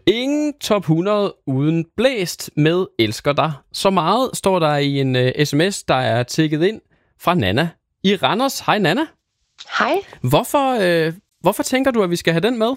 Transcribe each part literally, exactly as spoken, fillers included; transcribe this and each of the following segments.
Ingen top hundrede uden blæst med elsker dig. Så meget står der i en uh, sms, der er tikket ind fra Nana i Randers. Hej Nana. Hej. Hvorfor, øh, hvorfor tænker du, at vi skal have den med?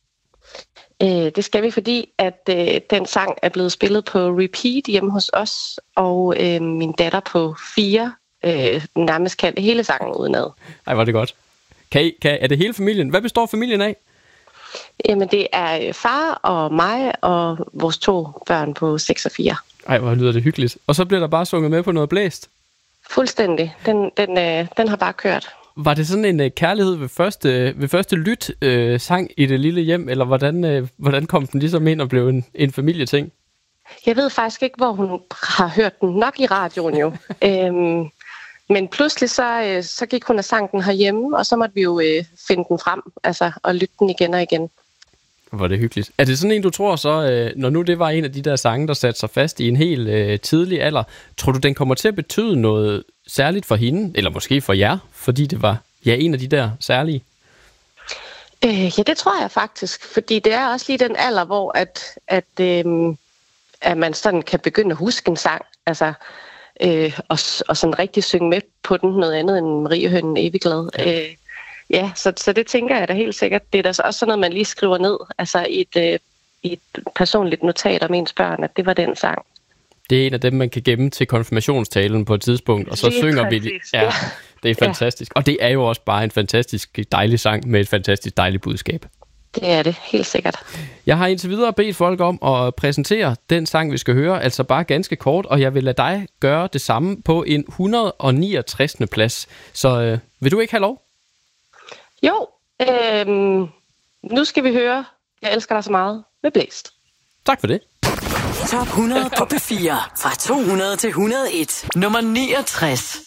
Øh, det skal vi, fordi at øh, den sang er blevet spillet på repeat hjemme hos os, og øh, min datter på fire øh, nærmest kan hele sangen udenad. Ej, var det godt. Kan I, kan, er det hele familien? Hvad består familien af? Jamen, det er far og mig og vores to børn på seks og fire. Ej, hvor lyder det hyggeligt. Og så bliver der bare sunget med på noget blæst? Fuldstændig. Den, den, øh, den har bare kørt. Var det sådan en uh, kærlighed ved første, ved første lyt uh, sang i det lille hjem, eller hvordan, uh, hvordan kom den ligesom ind og blev en, en familieting? Jeg ved faktisk ikke, hvor hun har hørt den. Nok i radioen jo. øhm, men pludselig så, øh, så gik hun og sang den herhjemme, og så måtte vi jo øh, finde den frem altså, og lytte den igen og igen. Hvor det hyggeligt. Er det sådan en, du tror så, øh, når nu det var en af de der sange, der satte sig fast i en helt øh, tidlig alder, tror du, den kommer til at betyde noget særligt for hende, eller måske for jer, fordi det var ja, en af de der særlige? Øh, ja, det tror jeg faktisk, fordi det er også lige den alder, hvor at, at, øh, at man sådan kan begynde at huske en sang, altså, øh, og, og sådan rigtig synge med på den, noget andet end Mariehønen evig glad. Ja. Øh, ja, så, så det tænker jeg da helt sikkert. Det er da også sådan noget, man lige skriver ned, altså i et, øh, i et personligt notat om ens børn, at det var den sang. Det er en af dem, man kan gemme til konfirmationstalen på et tidspunkt, og så det synger vi det. Ja, det er fantastisk. Ja. Og det er jo også bare en fantastisk dejlig sang med et fantastisk dejligt budskab. Det er det, helt sikkert. Jeg har indtil videre bedt folk om at præsentere den sang, vi skal høre, altså bare ganske kort, og jeg vil lade dig gøre det samme på en et hundrede og niogtres. plads. Så øh, vil du ikke have lov? Jo, øh, nu skal vi høre Jeg elsker dig så meget med Blæst. Tak for det. Top hundrede på P fire. Fra to hundrede til et hundrede og en. Nummer niogtres.